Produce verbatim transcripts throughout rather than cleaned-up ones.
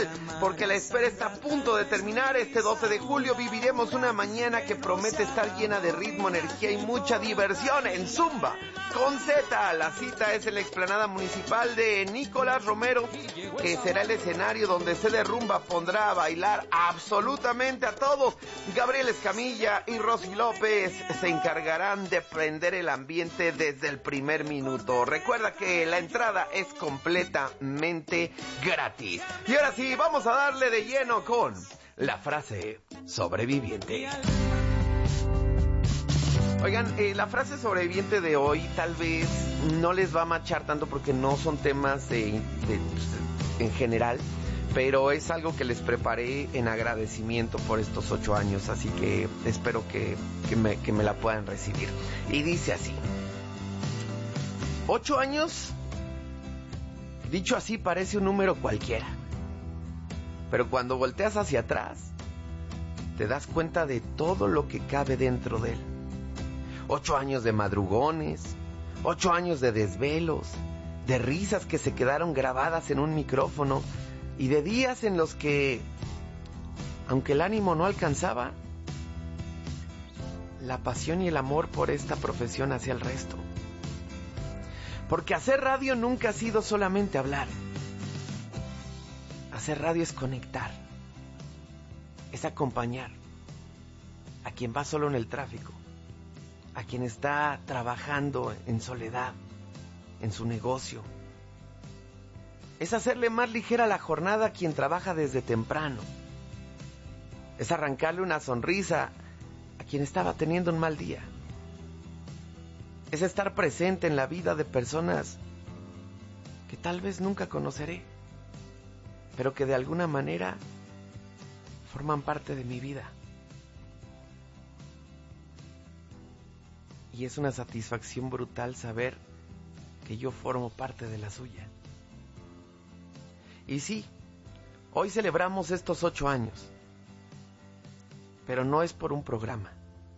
final, porque la espera está a punto de terminar. Este doce de julio viviremos una mañana que promete estar llena de ritmo, energía y mucha diversión en Zumba con Z. La cita es en la explanada municipal de Nicolás Romero, que será el escenario donde se derrumba, pondrá a bailar absolutamente a todos. Gabriel Escamilla y Rosy López se encargarán de prender el ambiente desde el primer minuto. Recuerda que la entrada es completamente gratis. Y ahora sí, vamos a darle de lleno con la frase sobreviviente. Oigan, eh, la frase sobreviviente de hoy tal vez no les va a machar tanto porque no son temas de, de, pues, en general, pero es algo que les preparé en agradecimiento por estos ocho años, así que espero que, que, me, que me la puedan recibir. Y dice así: ocho años, dicho así, parece un número cualquiera, pero cuando volteas hacia atrás, te das cuenta de todo lo que cabe dentro de él. Ocho años de madrugones, ocho años de desvelos, de risas que se quedaron grabadas en un micrófono y de días en los que, aunque el ánimo no alcanzaba, la pasión y el amor por esta profesión hacía el resto. Porque hacer radio nunca ha sido solamente hablar. Hacer radio es conectar, es acompañar a quien va solo en el tráfico, a quien está trabajando en soledad, en su negocio. Es hacerle más ligera la jornada a quien trabaja desde temprano. Es arrancarle una sonrisa a quien estaba teniendo un mal día. Es estar presente en la vida de personas que tal vez nunca conoceré, pero que de alguna manera forman parte de mi vida. Y es una satisfacción brutal saber que yo formo parte de la suya. Y sí, hoy celebramos estos ocho años, pero no es por un programa.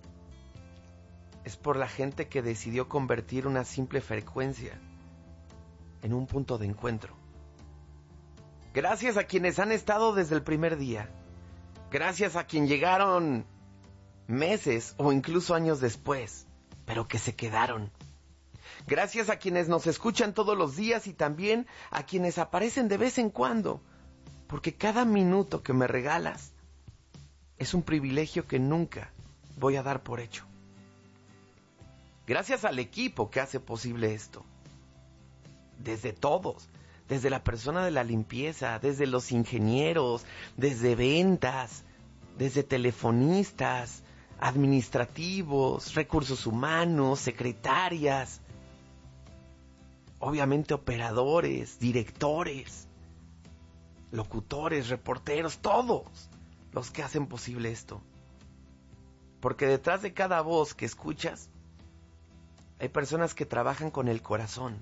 Es por la gente que decidió convertir una simple frecuencia en un punto de encuentro. Gracias a quienes han estado desde el primer día. Gracias a quienes llegaron meses o incluso años después, pero que se quedaron. Gracias a quienes nos escuchan todos los días y también a quienes aparecen de vez en cuando, porque cada minuto que me regalas es un privilegio que nunca voy a dar por hecho. Gracias al equipo que hace posible esto. Desde todos, desde la persona de la limpieza, desde los ingenieros, desde ventas, desde telefonistas, administrativos, recursos humanos, secretarias, obviamente operadores, directores, locutores, reporteros, todos los que hacen posible esto. Porque detrás de cada voz que escuchas hay personas que trabajan con el corazón,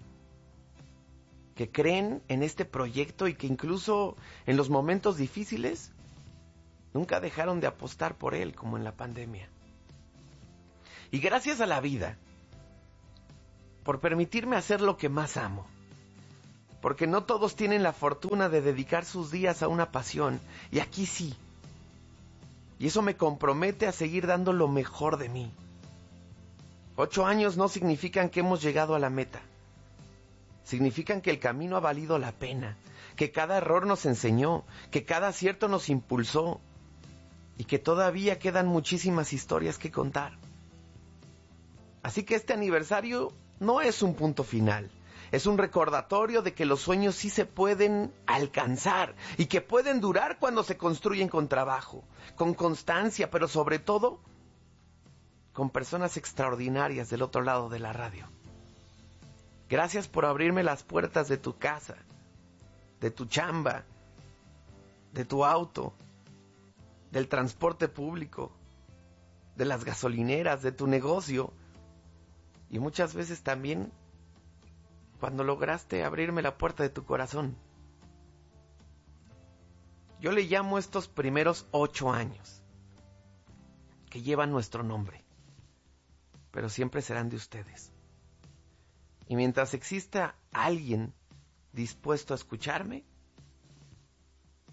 que creen en este proyecto y que incluso en los momentos difíciles nunca dejaron de apostar por él, como en la pandemia. Y gracias a la vida por permitirme hacer lo que más amo, porque no todos tienen la fortuna de dedicar sus días a una pasión, y aquí sí. Y eso me compromete a seguir dando lo mejor de mí. Ocho años no significan que hemos llegado a la meta. Significan que el camino ha valido la pena, que cada error nos enseñó, que cada acierto nos impulsó y que todavía quedan muchísimas historias que contar. Así que este aniversario no es un punto final, es un recordatorio de que los sueños sí se pueden alcanzar y que pueden durar cuando se construyen con trabajo, con constancia, pero sobre todo con personas extraordinarias del otro lado de la radio. Gracias por abrirme las puertas de tu casa, de tu chamba, de tu auto, del transporte público, de las gasolineras, de tu negocio. Y muchas veces también cuando lograste abrirme la puerta de tu corazón. Yo le llamo estos primeros ocho años que llevan nuestro nombre, pero siempre serán de ustedes. Y mientras exista alguien dispuesto a escucharme,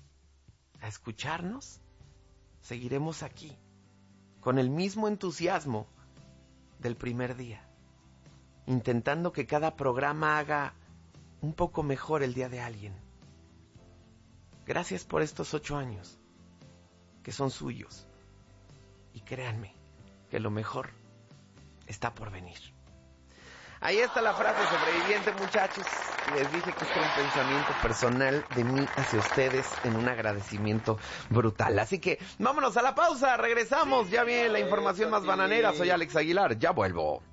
escucharnos, seguiremos aquí, con el mismo entusiasmo del primer día, intentando que cada programa haga un poco mejor el día de alguien. Gracias por estos ocho años, que son suyos. Y créanme, que lo mejor está por venir. Ahí está la frase sobreviviente, muchachos. Les dije que este era un pensamiento personal de mí hacia ustedes en un agradecimiento brutal. Así que vámonos a la pausa, regresamos. Ya viene la información más bananera. Soy Alex Aguilar, ya vuelvo.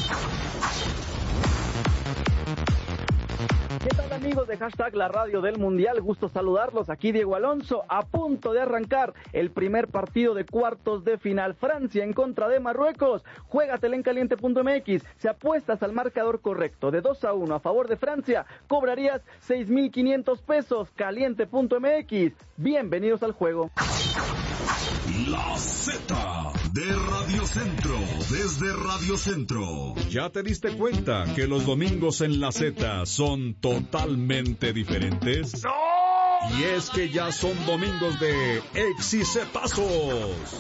¿Qué tal, amigos de Hashtag La Radio del Mundial? Gusto saludarlos. Aquí Diego Alonso, a punto de arrancar el primer partido de cuartos de final. Francia en contra de Marruecos. Juégatela en caliente punto m x. Si apuestas al marcador correcto de dos a uno a favor de Francia, cobrarías seis mil quinientos pesos. caliente punto m x. Bienvenidos al juego. La Z de Radio Centro, desde Radio Centro. ¿Ya te diste cuenta que los domingos en la Z son totalmente diferentes? ¡No! Y es que ya son domingos de exicetazos.